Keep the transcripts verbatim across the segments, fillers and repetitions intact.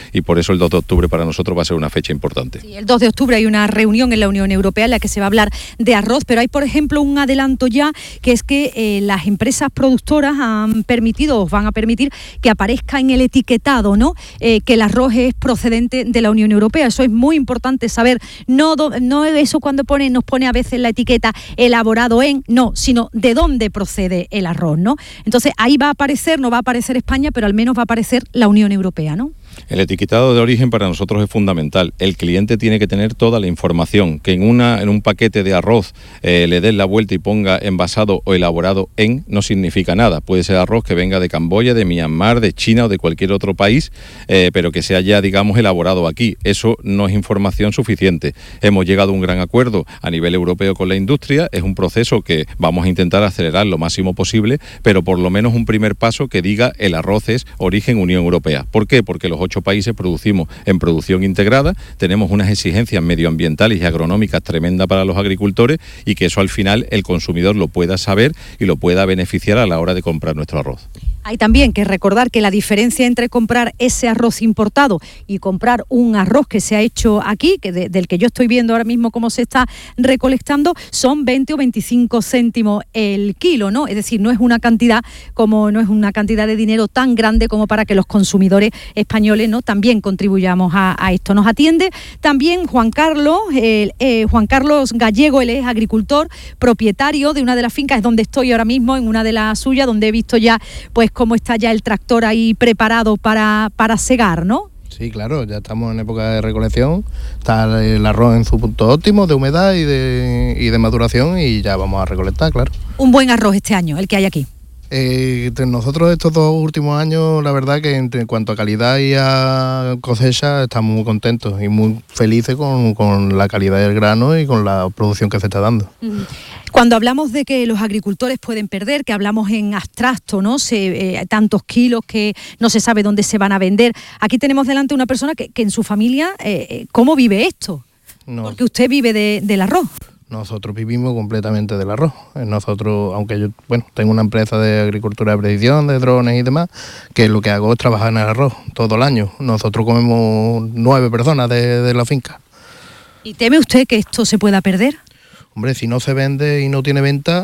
y por eso el dos de octubre para nosotros va a ser una fecha importante. Sí, el dos de octubre hay una reunión en la Unión Europea en la que se va a hablar de arroz, pero hay, por ejemplo, un adelanto ya, que es que eh, las empresas productoras han permitido, o van a permitir, que aparezca en el etiquetado, ¿no? Eh, que el arroz es procedente de la Unión Europea. Eso es muy importante saber. No, do, no eso cuando pone, nos pone a veces la etiqueta elaborado en, no, sino de dónde procede el arroz, ¿no? Entonces ahí va a aparecer, no va a aparecer España, pero al menos va a aparecer la Unión Europea, ¿no? El etiquetado de origen para nosotros es fundamental. El cliente tiene que tener toda la información. Que en una en un paquete de arroz eh, le den la vuelta y ponga envasado o elaborado en, no significa nada. Puede ser arroz que venga de Camboya, de Myanmar, de China o de cualquier otro país, eh, pero que sea ya, digamos, elaborado aquí. Eso no es información suficiente. Hemos llegado a un gran acuerdo a nivel europeo con la industria. Es un proceso que vamos a intentar acelerar lo máximo posible, pero por lo menos un primer paso que diga el arroz es origen Unión Europea. ¿Por qué? Porque los ocho países producimos en producción integrada, tenemos unas exigencias medioambientales y agronómicas tremendas para los agricultores, y que eso al final el consumidor lo pueda saber y lo pueda beneficiar a la hora de comprar nuestro arroz. Hay también que recordar que la diferencia entre comprar ese arroz importado y comprar un arroz que se ha hecho aquí, que de, del que yo estoy viendo ahora mismo cómo se está recolectando, son veinte o veinticinco céntimos el kilo, ¿no? Es decir, no es una cantidad como no es una cantidad de dinero tan grande como para que los consumidores españoles, ¿no?, también contribuyamos a, a esto. Nos atiende también Juan Carlos, el, eh, Juan Carlos Gallego. Él es agricultor, propietario de una de las fincas donde estoy ahora mismo, en una de las suyas, donde he visto ya pues cómo está ya el tractor ahí preparado para, para segar, ¿no? Sí, claro, ya estamos en época de recolección, está el arroz en su punto óptimo de humedad y de, y de maduración, y ya vamos a recolectar, claro. Un buen arroz este año, el que hay aquí. Eh, nosotros estos dos últimos años, la verdad que en, en cuanto a calidad y a cosecha, estamos muy contentos y muy felices con, con la calidad del grano y con la producción que se está dando. Uh-huh. Cuando hablamos de que los agricultores pueden perder, que hablamos en abstracto, ¿no? Se, eh, tantos kilos que no se sabe dónde se van a vender. Aquí tenemos delante una persona que, que en su familia, eh, ¿cómo vive esto? No. Porque usted vive de, del arroz. Nosotros vivimos completamente del arroz. Nosotros, aunque yo, bueno, tengo una empresa de agricultura de precisión, de drones y demás, que lo que hago es trabajar en el arroz todo el año. Nosotros comemos nueve personas de, de la finca. ¿Y teme usted que esto se pueda perder? Hombre, si no se vende y no tiene venta,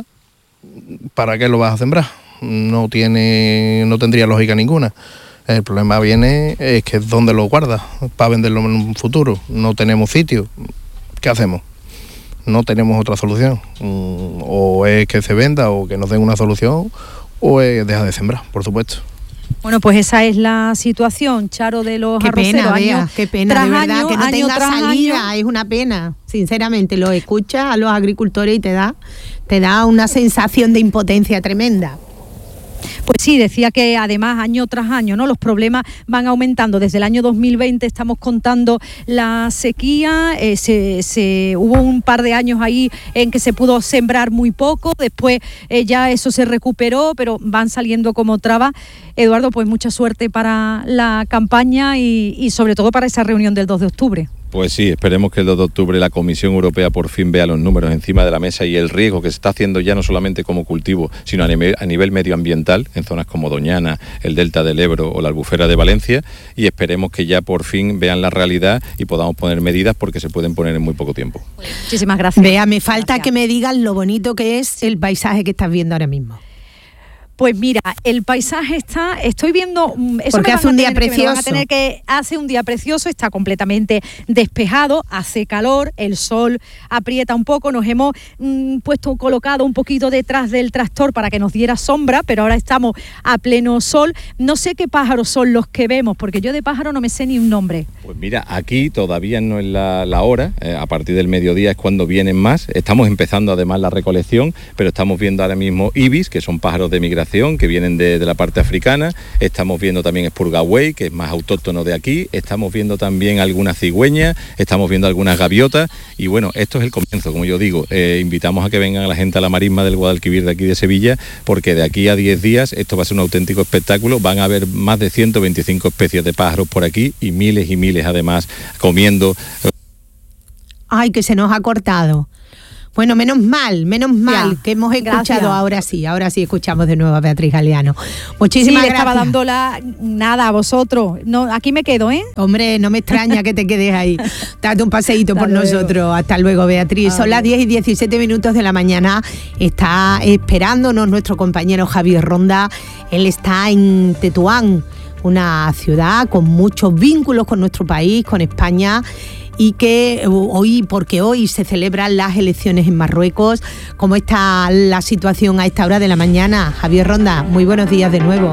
¿para qué lo vas a sembrar? No tiene, no tendría lógica ninguna. El problema viene es que es dónde lo guardas para venderlo en un futuro. No tenemos sitio. ¿Qué hacemos? No tenemos otra solución. O es que se venda o que nos den una solución, o es dejar de sembrar, por supuesto. Bueno, pues esa es la situación, Charo, de los qué arroceros. Pena, Bea, qué pena, tras de verdad, año, que no año tenga tras salida, año. Es una pena, sinceramente. Lo escuchas a los agricultores y te da, te da una sensación de impotencia tremenda. Pues sí, decía que además año tras año, ¿no?, los problemas van aumentando. Desde el año dos mil veinte estamos contando la sequía, eh, se, se, hubo un par de años ahí en que se pudo sembrar muy poco, después eh, ya eso se recuperó, pero van saliendo como trabas. Eduardo, pues mucha suerte para la campaña y, y sobre todo para esa reunión del dos de octubre. Pues sí, esperemos que el dos de octubre la Comisión Europea por fin vea los números encima de la mesa y el riesgo que se está haciendo ya no solamente como cultivo, sino a nivel, a nivel medioambiental, en zonas como Doñana, el Delta del Ebro o la Albufera de Valencia, y esperemos que ya por fin vean la realidad y podamos poner medidas, porque se pueden poner en muy poco tiempo. Muchísimas gracias. Bea, me falta gracias. que me digas lo bonito que es el paisaje que estás viendo ahora mismo. Pues mira, el paisaje está, estoy viendo, eso porque hace un día precioso. Que van a tener que hace un día precioso, está completamente despejado, hace calor, el sol aprieta un poco, nos hemos mmm, puesto colocado un poquito detrás del tractor para que nos diera sombra, pero ahora estamos a pleno sol. No sé qué pájaros son los que vemos, porque yo de pájaro no me sé ni un nombre. Pues mira, aquí todavía no es la, la hora, eh, a partir del mediodía es cuando vienen más. Estamos empezando además la recolección, pero estamos viendo ahora mismo ibis, que son pájaros de migración, que vienen de, de la parte africana. Estamos viendo también espurgagüey, que es más autóctono de aquí. Estamos viendo también algunas cigüeñas, estamos viendo algunas gaviotas, y bueno, esto es el comienzo, como yo digo. Eh, invitamos a que vengan a la gente a la marisma del Guadalquivir de aquí de Sevilla, porque de aquí a diez días esto va a ser un auténtico espectáculo. Van a haber más de ciento veinticinco especies de pájaros por aquí y miles y miles además comiendo. Ay, que se nos ha cortado. Bueno, menos mal, menos mal ya, que hemos escuchado, gracias. ahora sí, ahora sí escuchamos de nuevo a Beatriz Galeano. Muchísimas sí, le gracias. estaba dando la... Nada, a vosotros. No, aquí me quedo, ¿eh? Hombre, no me extraña que te quedes ahí. Date un paseíto por luego. nosotros. Hasta luego, Beatriz. Adiós. Son las diez y diecisiete minutos de la mañana. Está esperándonos nuestro compañero Javier Ronda. Él está en Tetuán, una ciudad con muchos vínculos con nuestro país, con España, y que hoy, porque hoy se celebran las elecciones en Marruecos. ¿Cómo está la situación a esta hora de la mañana? Javier Ronda, muy buenos días de nuevo.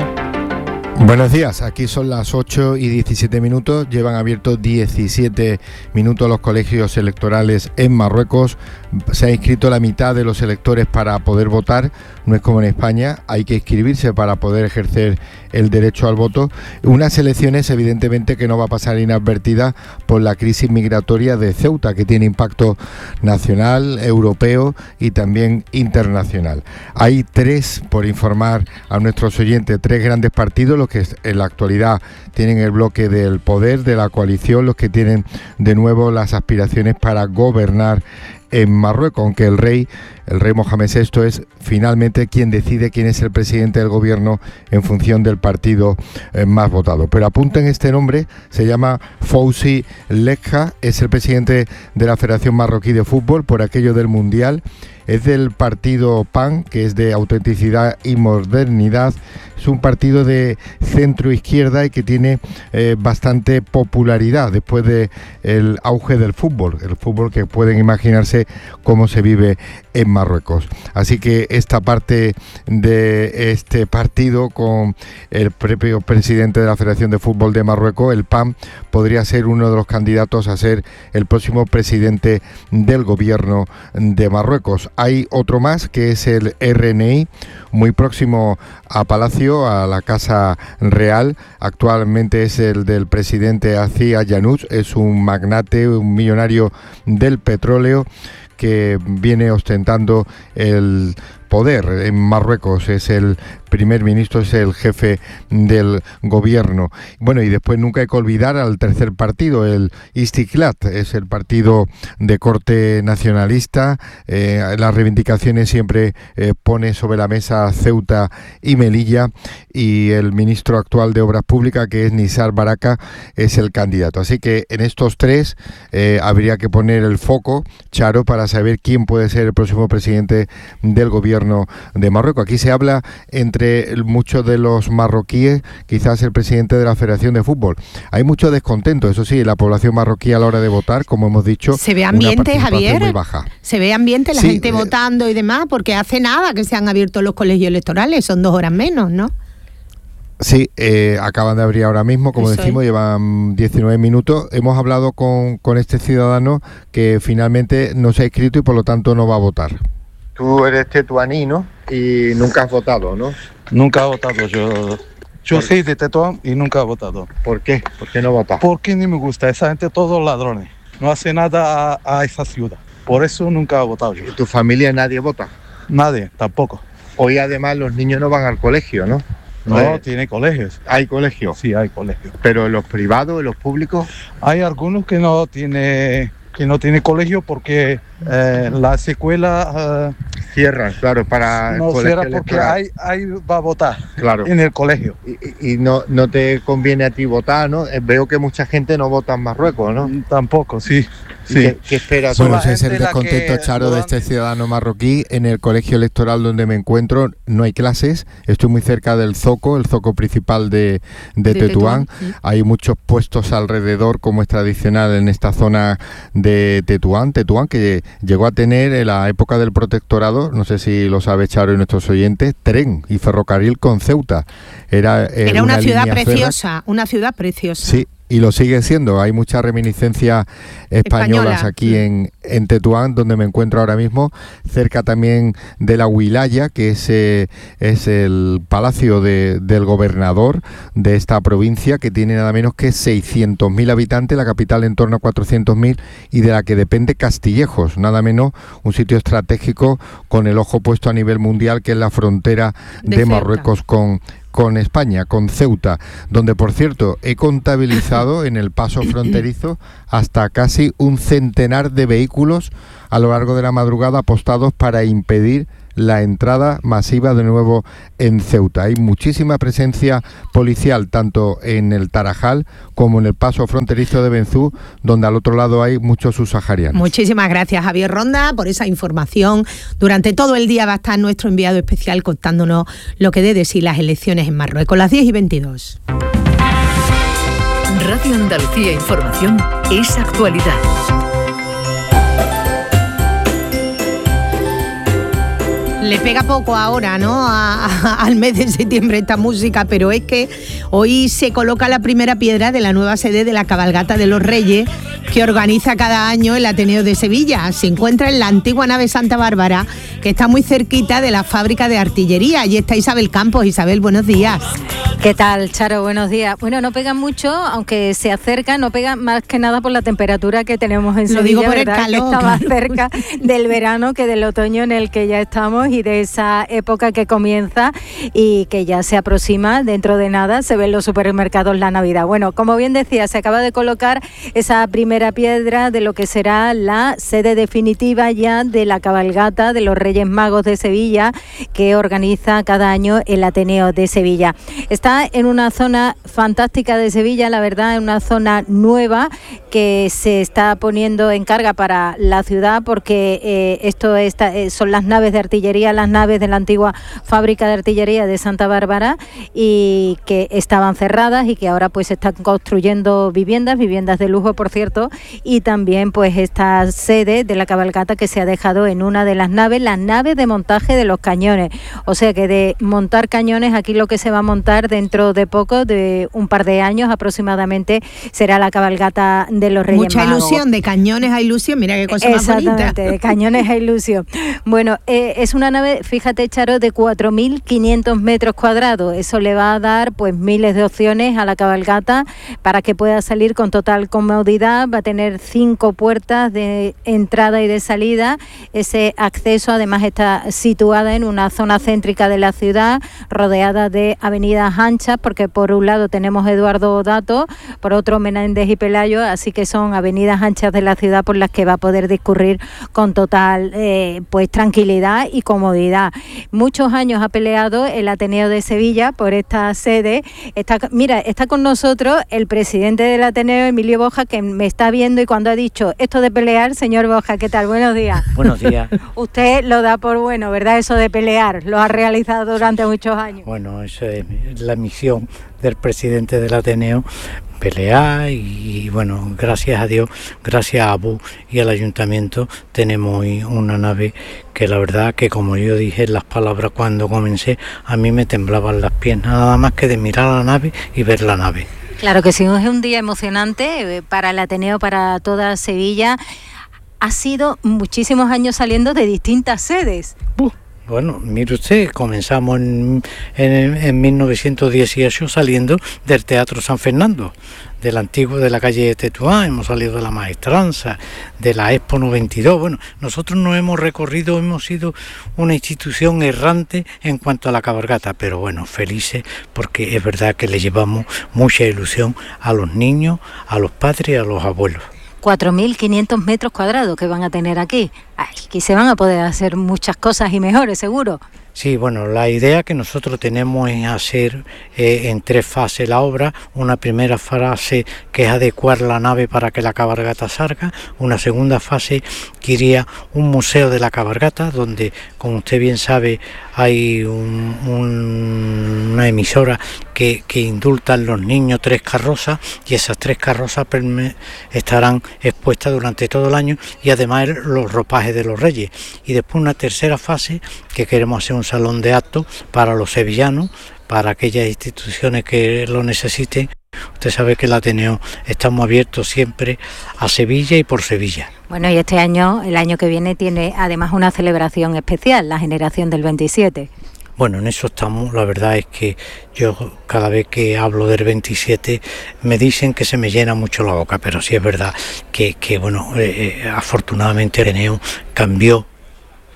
Buenos días, aquí son las ocho y diecisiete minutos, llevan abiertos diecisiete minutos los colegios electorales en Marruecos. Se ha inscrito la mitad de los electores para poder votar, no es como en España, hay que inscribirse para poder ejercer el derecho al voto. Unas elecciones evidentemente que no va a pasar inadvertida por la crisis migratoria de Ceuta, que tiene impacto nacional, europeo y también internacional. Hay tres, por informar a nuestros oyentes, tres grandes partidos, los que en la actualidad tienen el bloque del poder, de la coalición, los que tienen de nuevo las aspiraciones para gobernar en Marruecos, aunque el rey, el rey Mohamed sexto es finalmente quien decide quién es el presidente del gobierno en función del partido eh, más votado. Pero apunten este nombre, se llama Fouzi Lekha, es el presidente de la Federación Marroquí de Fútbol por aquello del Mundial. Es del partido P A N, que es de autenticidad y modernidad. Es un partido de centro-izquierda y que tiene eh, bastante popularidad después del auge del fútbol. El fútbol que pueden imaginarse cómo se vive en Marruecos. Así que esta parte de este partido con el propio presidente de la Federación de Fútbol de Marruecos, el P A N, podría ser uno de los candidatos a ser el próximo presidente del gobierno de Marruecos. Hay otro más, que es el R N I, muy próximo a Palacio, a la Casa Real. Actualmente es el del presidente Aziz Al-Yannous, es un magnate, un millonario del petróleo que viene ostentando el poder en Marruecos, es el primer ministro, es el jefe del gobierno. Bueno, y después nunca hay que olvidar al tercer partido, el Istiklat, es el partido de corte nacionalista. Eh, las reivindicaciones siempre eh, pone sobre la mesa Ceuta y Melilla, y el ministro actual de Obras Públicas, que es Nizar Baraka, es el candidato. Así que en estos tres eh, habría que poner el foco, Charo, para saber quién puede ser el próximo presidente del gobierno de Marruecos. Aquí se habla entre muchos de los marroquíes, quizás el presidente de la Federación de Fútbol. Hay mucho descontento, eso sí, la población marroquí a la hora de votar, como hemos dicho, se ve ambiente, Javier, muy baja. Se ve ambiente, la sí, gente eh, votando y demás, porque hace nada que se han abierto los colegios electorales, son dos horas menos, ¿no? Sí, eh, acaban de abrir ahora mismo, como Eso decimos, es. Llevan diecinueve minutos. Hemos hablado con, con este ciudadano que finalmente no se ha inscrito y por lo tanto no va a votar. Tú eres tetuaní, ¿no? Y nunca has votado, ¿no? Nunca he votado, yo yo soy de Tetuán y nunca he votado. ¿Por qué? ¿Por qué no votas? Porque ni me gusta, esa gente todos ladrones, no hace nada a, a esa ciudad, por eso nunca he votado yo. ¿Y tu familia nadie vota? Nadie, tampoco. Hoy además los niños no van al colegio, ¿no? No, no tiene colegios. ¿Hay colegios? Sí, hay colegios. ¿Pero en los privados, en los públicos? Hay algunos que no tiene que no tiene colegio porque eh, las escuelas eh, cierran, claro, para no el colegio cierran porque ahí, ahí va a votar, claro, en el colegio. Y, y no, no te conviene a ti votar, ¿no? Veo que mucha gente no vota en Marruecos, ¿no? Tampoco, sí. Sí. ¿Qué, qué esperas? Bueno, ese es el descontento, Charo, de este ciudadano marroquí. En el colegio electoral donde me encuentro no hay clases. Estoy muy cerca del zoco, el zoco principal de, de, de Tetuán. Tetuán sí. Hay muchos puestos alrededor, como es tradicional en esta zona de Tetuán. Tetuán, que llegó a tener en la época del protectorado, no sé si lo sabe Charo y nuestros oyentes, tren y ferrocarril con Ceuta. Era, eh, Era una, una ciudad preciosa, ferra. una ciudad preciosa. Sí. Y lo sigue siendo. Hay muchas reminiscencias españolas Española. aquí en, en Tetuán, donde me encuentro ahora mismo, cerca también de la Huilaya, que es, eh, es el palacio de, del gobernador de esta provincia, que tiene nada menos que seiscientos mil habitantes, la capital en torno a cuatrocientos mil, y de la que depende Castillejos, nada menos un sitio estratégico con el ojo puesto a nivel mundial, que es la frontera de, de Marruecos con con España, con Ceuta, donde por cierto he contabilizado en el paso fronterizo hasta casi un centenar de vehículos a lo largo de la madrugada apostados para impedir la entrada masiva de nuevo en Ceuta. Hay muchísima presencia policial tanto en el Tarajal como en el paso fronterizo de Benzú, donde al otro lado hay muchos subsaharianos. Muchísimas gracias, Javier Ronda, por esa información. Durante todo el día va a estar nuestro enviado especial contándonos lo que dé de sí las elecciones en Marruecos, las diez y veintidós. Radio Andalucía Información es actualidad. Le pega poco ahora, ¿no?, a, a, al mes de septiembre esta música, pero es que hoy se coloca la primera piedra de la nueva sede de la Cabalgata de los Reyes, que organiza cada año el Ateneo de Sevilla. Se encuentra en la antigua nave Santa Bárbara, que está muy cerquita de la fábrica de artillería. Allí está Isabel Campos. Isabel, buenos días. ¿Qué tal, Charo? Buenos días. Bueno, no pega mucho, aunque se acerca, no pega más que nada por la temperatura que tenemos en Sevilla. Lo digo por el calor, que está más cerca del verano que del otoño en el que ya estamos y de esa época que comienza y que ya se aproxima dentro de nada. Se ven los supermercados la Navidad. Bueno, como bien decía, se acaba de colocar esa primera piedra de lo que será la sede definitiva ya de la cabalgata de los Reyes Magos de Sevilla, que organiza cada año el Ateneo de Sevilla. Está en una zona fantástica de Sevilla, la verdad, en una zona nueva que se está poniendo en carga para la ciudad, porque eh, esto está, eh, son las naves de artillería, las naves de la antigua fábrica de artillería de Santa Bárbara, y que estaban cerradas y que ahora pues se están construyendo viviendas, viviendas de lujo, por cierto, y también pues esta sede de la cabalgata que se ha dejado en una de las naves, las naves de montaje de los cañones. O sea que de montar cañones, aquí lo que se va a montar dentro de poco, de un par de años aproximadamente, será la cabalgata de los Reyes Mucha Magos. ilusión, de cañones a ilusión, mira qué cosa más bonita. Exactamente, de cañones a ilusión. Bueno, eh, es una nave, fíjate, Charo, de cuatro mil quinientos metros cuadrados. Eso le va a dar pues miles de opciones a la cabalgata para que pueda salir con total comodidad. Va a tener cinco puertas de entrada y de salida. Ese acceso además está situada en una zona céntrica de la ciudad, rodeada de avenidas anchas, porque por un lado tenemos Eduardo Dato, por otro Menéndez y Pelayo, así que son avenidas anchas de la ciudad por las que va a poder discurrir con total eh, pues tranquilidad y comodidad. Muchos años ha peleado el Ateneo de Sevilla por esta sede. Está, mira, está con nosotros el presidente del Ateneo, Emilio Boja, que me está viendo, y cuando ha dicho esto de pelear, señor Boja, ¿qué tal? Buenos días. Buenos días. Usted lo da por bueno, ¿verdad? Eso de pelear, lo ha realizado durante muchos años. Bueno, eso es la misión del presidente del Ateneo, pelear, y, y bueno, gracias a Dios, gracias a ABU y al ayuntamiento, tenemos hoy una nave que la verdad que, como yo dije en las palabras cuando comencé, a mí me temblaban las piernas, nada más que de mirar a la nave y ver la nave. Claro que sí, es un día emocionante para el Ateneo, para toda Sevilla. Ha sido muchísimos años saliendo de distintas sedes. Uh. Bueno, mire usted, comenzamos en, en, en mil novecientos dieciocho saliendo del Teatro San Fernando, del antiguo de la calle de Tetuán, hemos salido de la Maestranza, de la Expo noventa y dos. Bueno, nosotros nos hemos recorrido, hemos sido una institución errante en cuanto a la cabalgata, pero bueno, felices, porque es verdad que le llevamos mucha ilusión a los niños, a los padres y a los abuelos. cuatro mil quinientos metros cuadrados que van a tener aquí. Aquí se van a poder hacer muchas cosas y mejores, seguro. Sí, bueno, la idea que nosotros tenemos es hacer eh, en tres fases la obra. Una primera fase que es adecuar la nave para que la cabalgata salga. Una segunda fase que iría un museo de la cabalgata, donde, como usted bien sabe, hay un, un, una emisora que, que indulta a los niños tres carrozas, y esas tres carrozas estarán expuestas durante todo el año, y además los ropajes de los reyes. Y después una tercera fase que queremos hacer un salón de actos para los sevillanos, para aquellas instituciones que lo necesiten. Usted sabe que el Ateneo estamos abiertos siempre a Sevilla y por Sevilla. Bueno, y este año, el año que viene, tiene además una celebración especial, la generación del veintisiete. Bueno, en eso estamos. La verdad es que yo cada vez que hablo del veintisiete me dicen que se me llena mucho la boca, pero sí es verdad que, que bueno, eh, afortunadamente el Ateneo cambió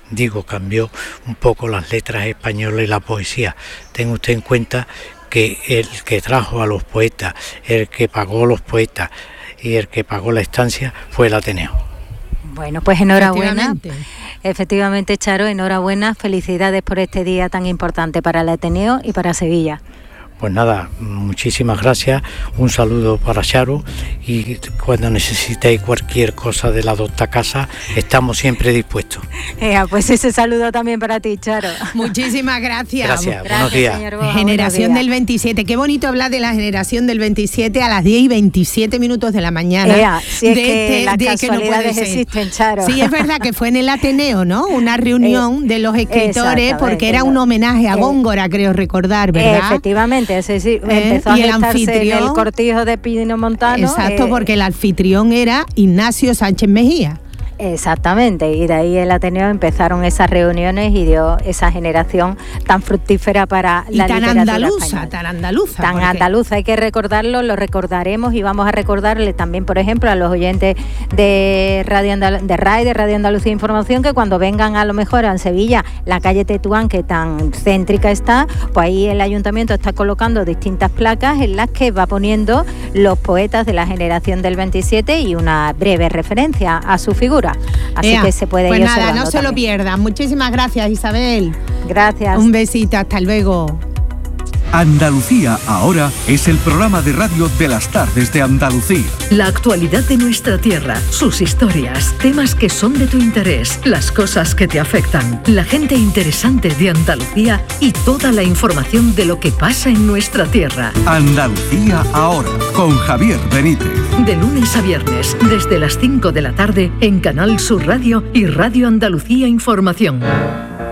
digo, cambió un poco las letras españolas y la poesía. Tenga usted en cuenta que el que trajo a los poetas, el que pagó los poetas y el que pagó la estancia fue el Ateneo. Bueno, pues enhorabuena. Efectivamente, Charo, enhorabuena, felicidades por este día tan importante para el Ateneo y para Sevilla. Pues nada, muchísimas gracias, un saludo para Charo y cuando necesitéis cualquier cosa de la Docta Casa, estamos siempre dispuestos. Eh, pues ese saludo también para ti, Charo. Muchísimas gracias. Gracias, gracias buenos días. Boja, generación buenos días. Del veintisiete, qué bonito hablar de la generación del veintisiete a las diez y veintisiete minutos de la mañana. Ea, si es de que este, las de casualidades que no existen, Charo. Sí, es verdad que fue en el Ateneo, ¿no? Una reunión eh, de los escritores porque era un homenaje a Góngora, eh, creo recordar, ¿verdad? Efectivamente. Sí, sí, empezó eh, a gestarse en el cortijo de Pino Montano. Exacto, eh, porque el anfitrión era Ignacio Sánchez Mejía. Exactamente, y de ahí el Ateneo empezaron esas reuniones y dio esa generación tan fructífera para y la tan literatura andaluza, española. tan andaluza. Tan porque... andaluza, hay que recordarlo, lo recordaremos y vamos a recordarle también, por ejemplo, a los oyentes de Radio Andal- de R A I, de Radio Andalucía Información, que cuando vengan a lo mejor a Sevilla, la calle Tetuán, que tan céntrica está, pues ahí el ayuntamiento está colocando distintas placas en las que va poniendo los poetas de la generación del veintisiete y una breve referencia a su figura. Así Ea, que se puede pues ir nada, no se también. lo pierdan. Muchísimas gracias, Isabel. Gracias. Un besito, hasta luego. Andalucía ahora es el programa de radio de las tardes de Andalucía. La actualidad de nuestra tierra, sus historias, temas que son de tu interés, las cosas que te afectan, la gente interesante de Andalucía y toda la información de lo que pasa en nuestra tierra. Andalucía ahora, con Javier Benítez. De lunes a viernes, desde las cinco de la tarde, en Canal Sur Radio y Radio Andalucía Información.